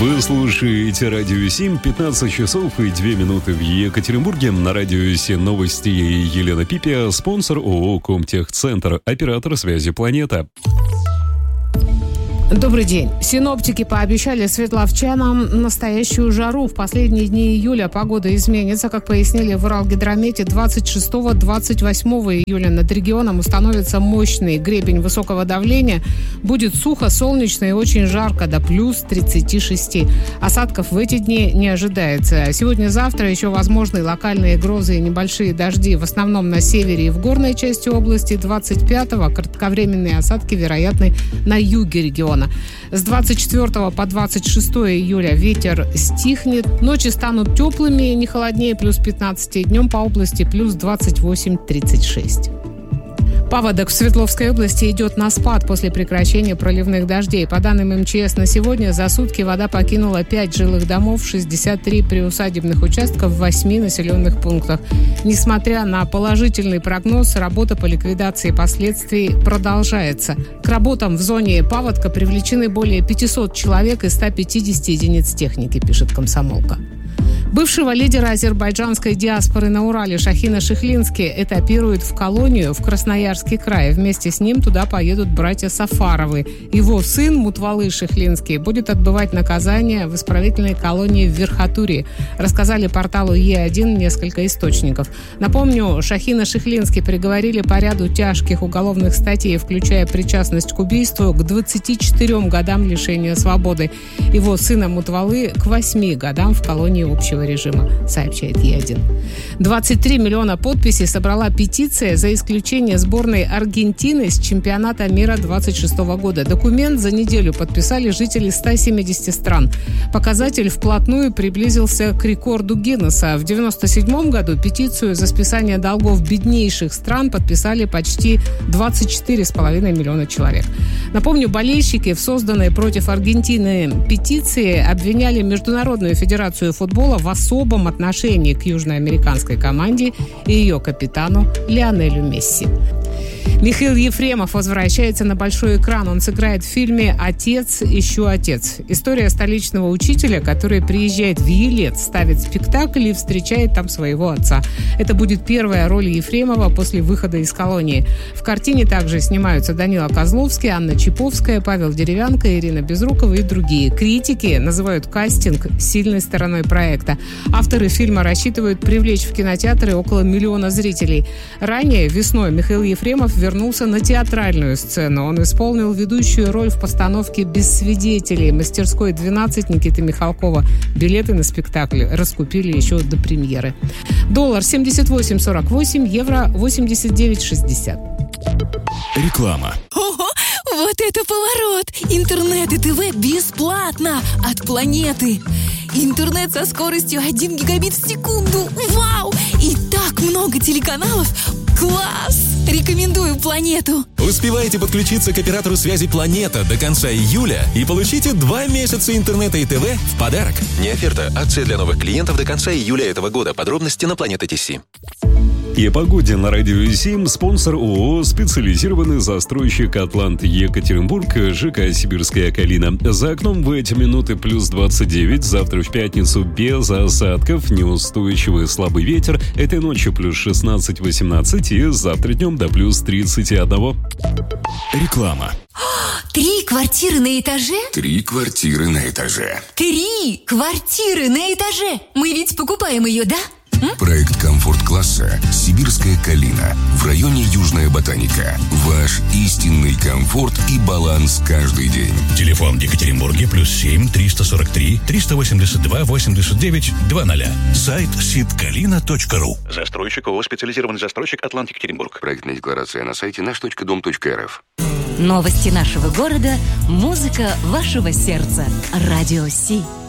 Вы слушаете Радио 7, 15 часов и 2 минуты в Екатеринбурге. На Радио 7 новости Елена Пипия, спонсор ООО «Комтехцентр», оператор связи «Планета». Добрый день. Синоптики пообещали светловчанам настоящую жару. В последние дни июля погода изменится. Как пояснили в Уралгидромете, 26-28 июля над регионом установится мощный гребень высокого давления. Будет сухо, солнечно и очень жарко, до плюс 36. Осадков в эти дни не ожидается. Сегодня-завтра еще возможны локальные грозы и небольшие дожди. В основном на севере и в горной части области. 25-го кратковременные осадки вероятны на юге региона. С 24 по 26 июля ветер стихнет. Ночи станут теплыми, не холоднее плюс 15. Днем по области плюс 28-36. Паводок в Свердловской области идет на спад после прекращения проливных дождей. По данным МЧС, на сегодня за сутки вода покинула 5 жилых домов, 63 приусадебных участков в 8 населенных пунктах. Несмотря на положительный прогноз, работа по ликвидации последствий продолжается. К работам в зоне паводка привлечены более 500 человек и 150 единиц техники, пишет «Комсомолка». Бывшего лидера азербайджанской диаспоры на Урале Шахина Шихлинский этапируют в колонию в Красноярский край. Вместе с ним туда поедут братья Сафаровы. Его сын Мутвалы Шихлинский будет отбывать наказание в исправительной колонии в Верхотурье, рассказали порталу Е1 несколько источников. Напомню, Шахина Шихлинский приговорили по ряду тяжких уголовных статей, включая причастность к убийству, к 24 годам лишения свободы. Его сына Мутвалы к 8 годам в колонии общего режима, сообщает Е1. 23 миллиона подписей собрала петиция за исключение сборной Аргентины с чемпионата мира 26 года. Документ за неделю подписали жители 170 стран. Показатель вплотную приблизился к рекорду Гиннесса. В 1997 году петицию за списание долгов беднейших стран подписали почти 24,5 миллиона человек. Напомню, болельщики в созданной против Аргентины петиции обвиняли Международную федерацию футбола в особом отношении к южноамериканской команде и ее капитану Лионелю Месси. Михаил Ефремов возвращается на большой экран. Он сыграет в фильме «Отец, ищу отец». История столичного учителя, который приезжает в Елец, ставит спектакль и встречает там своего отца. Это будет первая роль Ефремова после выхода из колонии. В картине также снимаются Данила Козловский, Анна Чиповская, Павел Деревянко, Ирина Безрукова и другие. Критики называют кастинг сильной стороной проекта. Авторы фильма рассчитывают привлечь в кинотеатры около 1 миллиона зрителей. Ранее, весной, Михаил Ефремов вернулся на театральную сцену. Он исполнил ведущую роль в постановке «Без свидетелей» мастерской 12 Никиты Михалкова. Билеты на спектакль раскупили еще до премьеры. Доллар 78.48, евро 89.60. Реклама. Ого, вот это поворот! Интернет и ТВ бесплатно от Планеты. Интернет со скоростью 1 гигабит в секунду. Вау! И так много телеканалов. Класс! Рекомендую Планету. Успевайте подключиться к оператору связи «Планета» до конца июля и получите 2 месяца интернета и ТВ в подарок. Не оферта, акция для новых клиентов до конца июля этого года. Подробности на Планета.ТС. И о погоде на Радио 7. Спонсор ООО «Специализированный застройщик Атлант Екатеринбург», ЖК «Сибирская Калина». За окном в эти минуты плюс 29. Завтра в пятницу без осадков. Неустойчивый слабый ветер. Этой ночью плюс 16-18. И завтра днем до плюс 31. Реклама. 3 квартиры на этаже? 3 квартиры на этаже. 3 квартиры на этаже! Мы ведь покупаем ее, да? Проект комфорт-класса «Сибирская Калина» в районе Южная Ботаника. Ваш истинный комфорт и баланс каждый день. Телефон в Екатеринбурге +7 343 382 89 00. Сайт sitkalina.ru. Застройщик ООО «Специализированный застройщик Атлант Екатеринбург». Проектная декларация на сайте наш.дом.рф. Новости нашего города, музыка вашего сердца. Радио Си.